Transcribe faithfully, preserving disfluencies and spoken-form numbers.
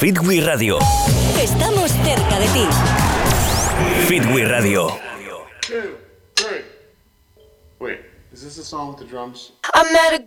Fitwi Radio. Estamos cerca de ti. Fitwi Radio. Two, three. Wait, is this the song with the drums? I met a